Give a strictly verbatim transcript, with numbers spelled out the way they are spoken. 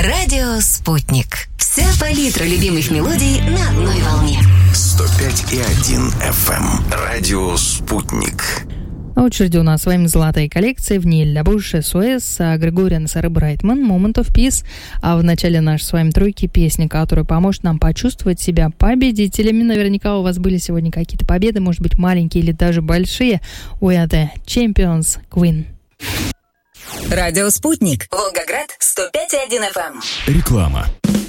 Радио «Спутник». Вся палитра любимых мелодий на одной волне. сто пять и один эф эм. Радио «Спутник». На очереди у нас с вами золотая коллекция в ней Ля Буш, эс о эс, Григориан, Сара Брайтман, Moment of Peace. А в начале нашей с вами тройки песня, которая поможет нам почувствовать себя победителями. Наверняка у вас были сегодня какие-то победы, может быть, маленькие или даже большие. We are the champions, Queen. Радио «Спутник». Волгоград, сто пять и один эф эм. Реклама.